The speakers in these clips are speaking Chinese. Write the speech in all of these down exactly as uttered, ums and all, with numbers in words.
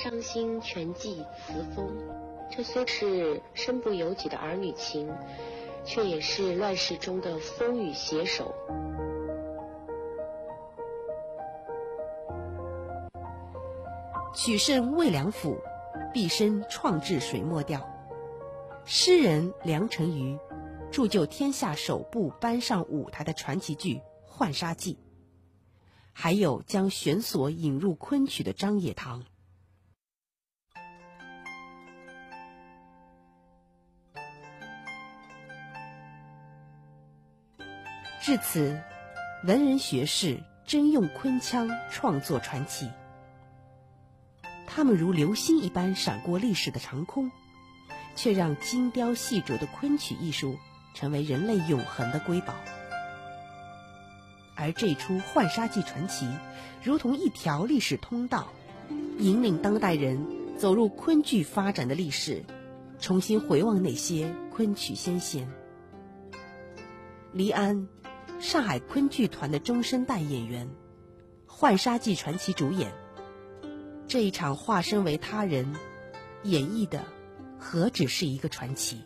伤心全寄词风。这虽是身不由己的儿女情，却也是乱世中的风雨携手。 取胜魏良辅毕生创制水墨调，诗人梁辰瑜铸就天下首部搬上舞台的传奇剧《浣纱记》，还有将弦索引入昆曲的张野堂。至此，文人学士真用昆腔创作传奇，他们如流星一般闪过历史的长空，却让精雕细琢的昆曲艺术成为人类永恒的瑰宝。而这出《浣纱记》传奇如同一条历史通道，引领当代人走入昆剧发展的历史，重新回望那些昆曲先贤。黎安，上海昆剧团的中生代演员，《浣纱记》传奇主演。这一场化身为他人演绎的何止是一个传奇。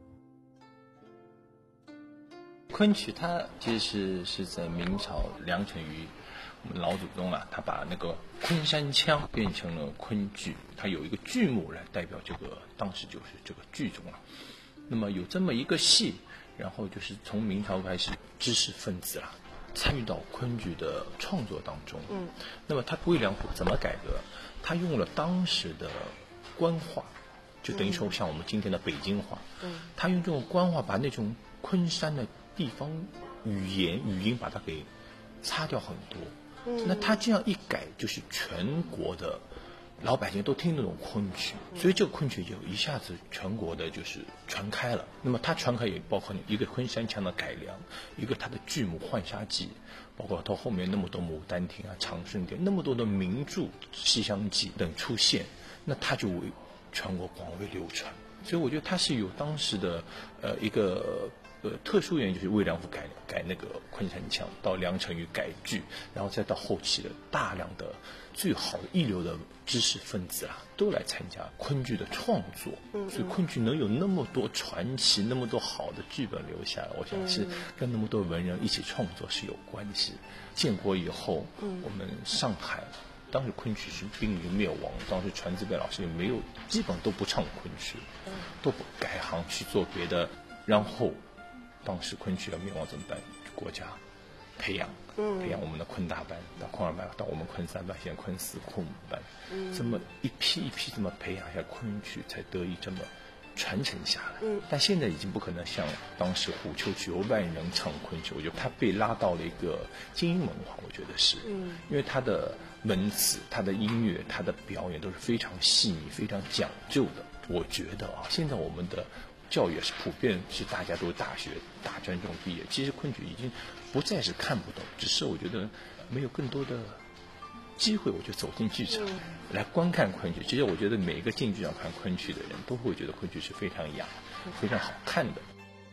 昆曲它其实是是在明朝梁辰瑜我们老祖宗啊，他把那个昆山腔变成了昆剧，他有一个剧目来代表这个，当时就是这个剧中啊。那么有这么一个戏，然后就是从明朝开始，知识分子啊参与到昆剧的创作当中。嗯，那么他魏良辅怎么改革？他用了当时的官话，就等于说像我们今天的北京话。嗯，他用这种官话把那种昆山的地方语言语音把它给擦掉很多。嗯，那他这样一改，就是全国的老百姓都听得懂昆曲，所以这个昆曲就一下子全国的就是传开了。那么它传开也包括一个昆山腔的改良，一个它的剧目《浣纱记》，包括到后面那么多《牡丹亭》啊、《长生殿》那么多的名著《西厢记》等出现，那它就为全国广为流传。所以我觉得它是有当时的呃一个呃特殊原因，就是魏良辅改改那个昆山腔，到梁辰瑜改剧，然后再到后期的大量的最好的一流的知识分子啊，都来参加昆剧的创作。嗯嗯，所以昆剧能有那么多传奇，那么多好的剧本留下来，我想是跟那么多文人一起创作是有关系。建国以后，嗯，我们上海当时昆曲是濒临灭亡，当时传字辈老师也没有，基本都不唱昆曲，都不改行去做别的。然后当时昆曲要灭亡怎么办？国家培养，培养我们的昆大班，到昆二班，到我们昆三班，现在昆四、昆五班，这么一批一批这么培养下，昆曲才得以这么传承下来。嗯，但现在已经不可能像当时虎丘九百人唱昆曲，我觉得他被拉到了一个精英文化，我觉得是，嗯，因为他的文词、他的音乐、他的表演都是非常细腻、非常讲究的。我觉得啊，现在我们的教育也是普遍是大家都大学大专这种毕业，其实昆曲已经不再是看不懂，只是我觉得没有更多的机会，我就走进剧场、嗯、来观看昆曲。其实我觉得每一个进剧场看昆曲的人都会觉得昆曲是非常雅、非常好看的。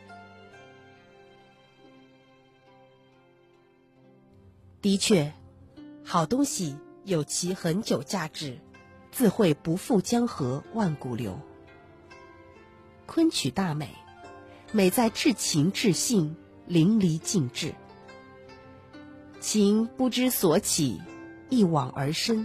的确，好东西有其恒久价值，自会不负江河万古流。昆曲大美，美在至情至性，淋漓尽致。情不知所起，一往而深。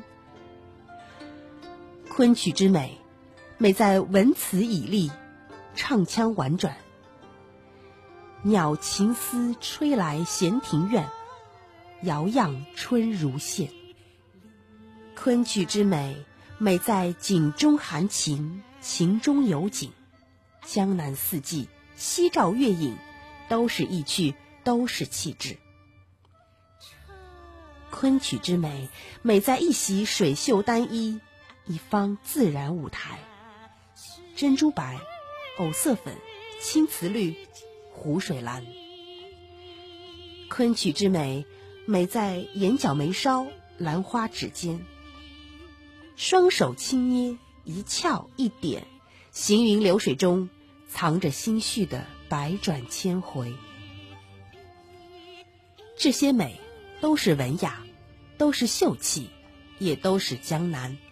昆曲之美，美在文词以丽，唱腔婉转。鸟情丝吹来闲庭院，遥漾春如线。昆曲之美，美在景中含情，情中有景。江南四季，夕照月影，都是意趣，都是气质。昆曲之美，美在一袭水袖单衣，一方自然舞台。珍珠白、藕色粉、青瓷绿、湖水蓝。昆曲之美，美在眼角眉梢，兰花指尖。双手轻捏，一翘一点，行云流水中藏着心绪的百转千回。这些美都是文雅，都是秀气，也都是江南。